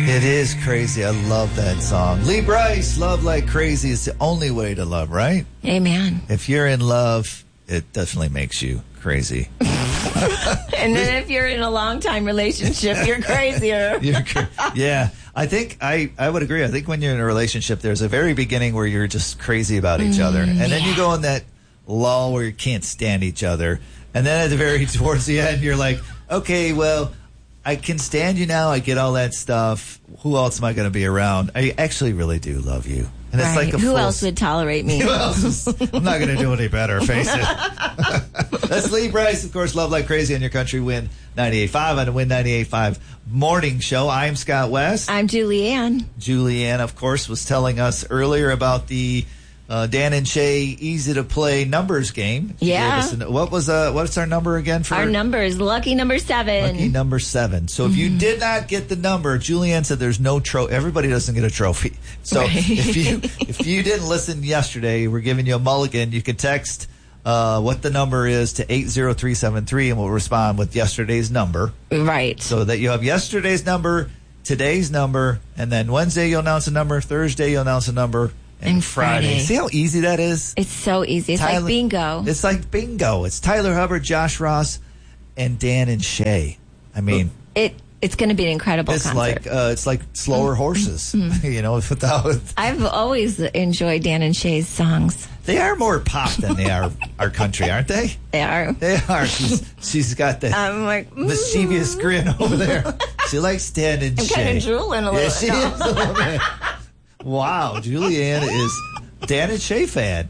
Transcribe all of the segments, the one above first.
It is crazy. I love that song. Lee Brice, Love Like Crazy is the only way to love, right? Amen. If you're in love, it definitely makes you crazy. And then if you're in a long-time relationship, you're crazier. Yeah. I think I would agree. I think when you're in a relationship, there's a very beginning where you're just crazy about each other. And then you go in that lull where you can't stand each other. And then towards the end, you're like, okay, well, I can stand you now. I get all that stuff. Who else am I going to be around? I actually really do love you. And it's like who else would tolerate me? Who else? I'm not going to do any better, face it. That's Lee Brice, of course, Love Like Crazy on your country Win 98.5 on the Win 98.5 morning show. I'm Scott West. I'm Julianne. Julianne, of course, was telling us earlier about the Dan and Shay Easy to Play numbers game. Yeah. What's our number again? Our number is lucky number 7. Lucky number 7. So if you did not get the number, Julianne said there's no trophy. Everybody doesn't get a trophy. So if you didn't listen yesterday, we're giving you a mulligan. You can text what the number is to 80373 and we'll respond with yesterday's number. Right. So that you have yesterday's number, today's number, and then Wednesday you'll announce a number, Thursday you'll announce a number, and Friday. See how easy that is? It's so easy. It's like bingo. It's like bingo. It's Tyler Hubbard, Josh Ross, and Dan and Shay. I mean, it's going to be an incredible concert. It's like slower horses. You know, without. I've always enjoyed Dan and Shay's songs. They are more pop than they are our country, aren't they? They are. They are. She's got the mischievous grin over there. She likes Dan and Shay. I'm kind of drooling a little. Yeah, she is a little bit. Wow, Julianne is Dan and Shay fan.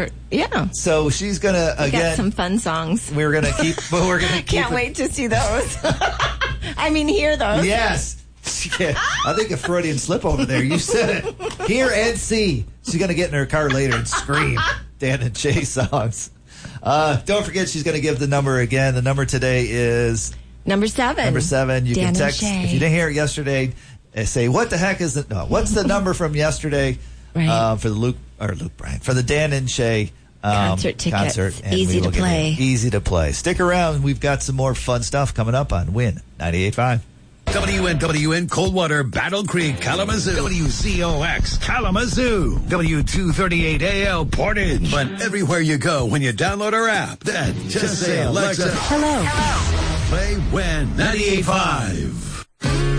So she's gonna got some fun songs. We're gonna keep. Can't wait to see those. I mean, hear those. Yes. Yeah. I think a Freudian slip over there. You said it. Hear and see. She's gonna get in her car later and scream Dan and Shay songs. Don't forget, she's gonna give the number again. The number today is number 7. Number 7. You Dan can text if you didn't hear it yesterday. Say, what the heck is what's the number from yesterday for the Luke Bryan, for the Dan and Shay concert tickets. And easy to play. Easy to play. Stick around. We've got some more fun stuff coming up on Win 98.5. WNWN Coldwater, Battle Creek, Kalamazoo. WCOX, Kalamazoo. W238AL, Portage. But everywhere you go when you download our app, just say, Alexa, hello. Play Win 98.5.